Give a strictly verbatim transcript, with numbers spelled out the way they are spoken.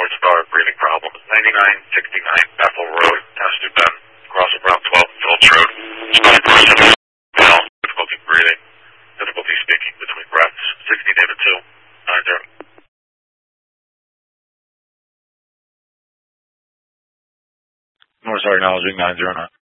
North Star breathing problems. ninety-nine sixty-nine Bethel Road, Pastor Ben, across from Route twelve, Phillips Road. Spine person, down, difficulty breathing, difficulty speaking between breaths. sixty David two, nine zero. North Star acknowledging nine zero nine.